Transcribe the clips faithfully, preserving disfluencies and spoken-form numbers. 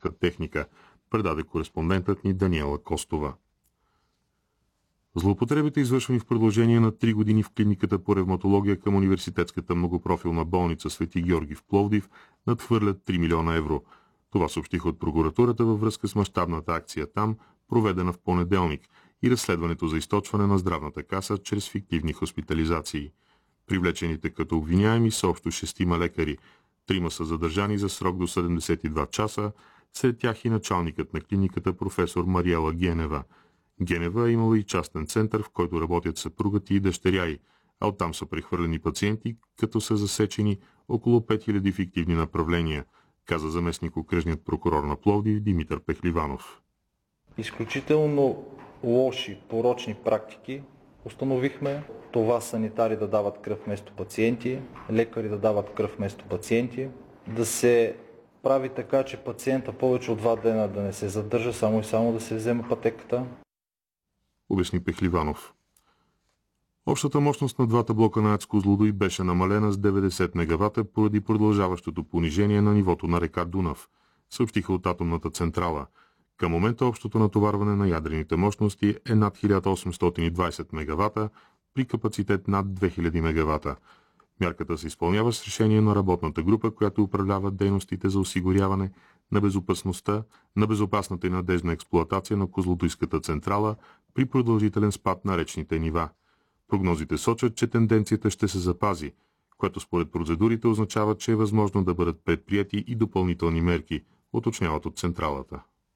морска техника, предаде кореспондентът ни Даниела Костова. Злоупотребите, извършвани в продължение на три години в клиниката по ревматология към Университетската многопрофилна болница Свети Георги в Пловдив, надхвърлят три милиона евро. Това съобщиха от прокуратурата във връзка с мащабната акция там, проведена в понеделник, и разследването за източване на здравната каса чрез фиктивни хоспитализации. Привлечените като обвиняеми са общо шестима лекари. Трима са задържани за срок до седемдесет и два часа, сред тях и началникът на клиниката професор Мариела Генева. Генева е имала и частен център, в който работят съпругът и дъщеря й, а оттам са прехвърлени пациенти, като са засечени около пет хиляди фиктивни направления, каза заместник окръжният прокурор на Пловдив Димитър Пехливанов. Изключително лоши, порочни практики установихме. Това санитари да дават кръв вместо пациенти, лекари да дават кръв вместо пациенти, да се прави така, че пациента повече от два дена да не се задържа, само и само да се взема пътеката. Обясни Пехливанов. Общата мощност на двата блока на АЕЦ Козлодуй беше намалена с деветдесет мегавата поради продължаващото понижение на нивото на река Дунав, съобщиха от атомната централа. Към момента общото натоварване на ядрените мощности е над хиляда осемстотин и двадесет мегавата при капацитет над две хиляди мегавата. Мярката се изпълнява с решение на работната група, която управлява дейностите за осигуряване на безопасността, на безопасната и надежна експлоатация на Козлодуйската централа при продължителен спад на речните нива. Прогнозите сочат, че тенденцията ще се запази, което според процедурите означава, че е възможно да бъдат предприяти и допълнителни мерки, уточняват от централата.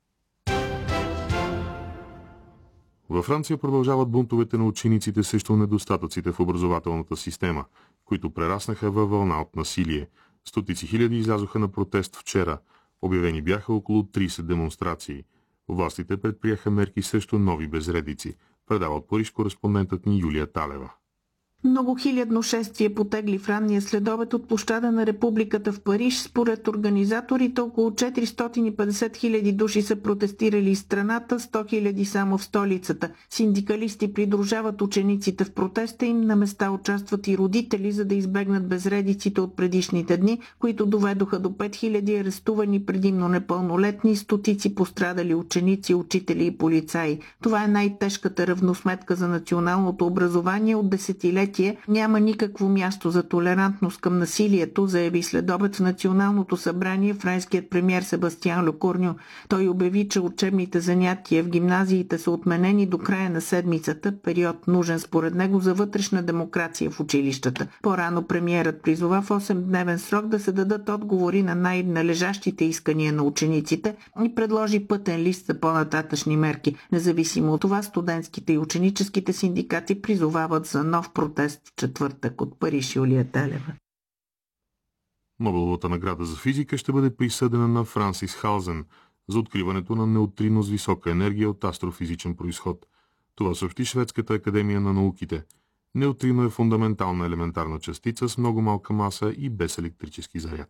Във Франция продължават бунтовете на учениците срещу недостатъците в образователната система, които прераснаха във вълна от насилие. Стотици хиляди излязоха на протест вчера. Обявени бяха около тридесет демонстрации. Властите предприеха мерки срещу нови безредици, предава от Париж кореспондентът ни Юлия Талева. Многохилядно шествие потегли в ранния следобед от площада на Републиката в Париж. Според организаторите около четиристотин и петдесет хиляди души са протестирали из страната, сто хиляди само в столицата. Синдикалисти придружават учениците в протеста им, на места участват и родители, за да избегнат безредиците от предишните дни, които доведоха до пет хиляди арестувани, предимно непълнолетни, стотици пострадали ученици, учители и полицаи. Това е най-тежката равносметка за националното образование от десетилетия. Няма никакво място за толерантност към насилието, заяви следобед в Националното събрание френският премиер Себастиан Лекорньо. Той обяви, че учебните занятия в гимназиите са отменени до края на седмицата, период нужен според него за вътрешна демокрация в училищата. По-рано премиерът призова в осемдневен срок да се дадат отговори на най-належащите искания на учениците и предложи пътен лист за по-нататъчни мерки. Независимо от това, студентските и ученическите синдикати призовават за нов протест в четвъртък. От Париж, Юлия Талева. Нобеловата награда за физика ще бъде присъдена на Франсис Халзен за откриването на неутрино с висока енергия от астрофизичен произход. Това съобщи Шведската академия на науките. Неутрино е фундаментална елементарна частица с много малка маса и без електрически заряд.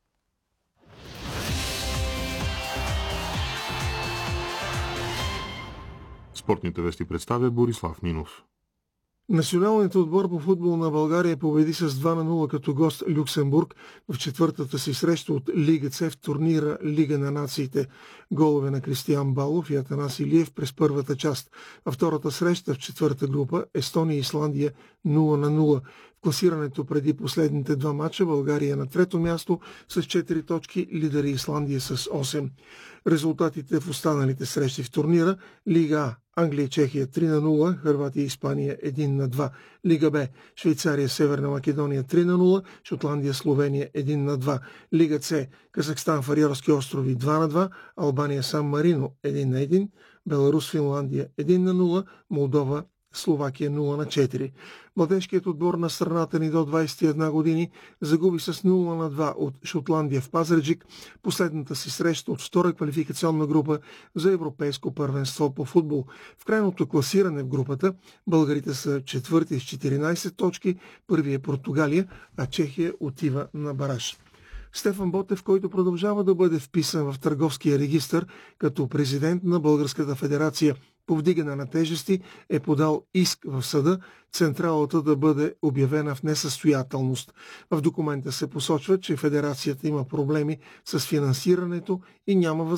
Спортните вести представя Борислав Минов. Националният отбор по футбол на България победи с два на нула като гост Люксембург в четвъртата си среща от Лига С в турнира Лига на нациите. Голове на Кристиян Балов и Атанас Илиев през първата част. А втората среща в четвърта група Естония и Исландия нула на нула. В класирането преди последните два мача България е на трето място с четири точки, лидери Исландия с осем. Резултатите в останалите срещи в турнира: Лига А Англия и Чехия три на нула, Хърватия и Испания едно на два. Лига Б Швейцария Северна Македония три на нула, Шотландия Словения едно на два. Лига С Казахстан Фариорски острови два на два, Албания Сан Марино едно на едно, Беларус Финландия едно на нула, Молдова Словакия нула на четири. Младежкият отбор на страната ни до двадесет и една години загуби с нула на два от Шотландия в Пазарджик последната си среща от втора квалификационна група за европейско първенство по футбол. В крайното класиране в групата българите са четвърти с четиринадесет точки, първи е Португалия, а Чехия отива на бараж. Стефан Ботев, който продължава да бъде вписан в търговския регистър като президент на Българската федерация по вдигане на тежести, е подал иск в съда централата да бъде обявена в несъстоятелност. В документа се посочва, че федерацията има проблеми с финансирането и няма възможност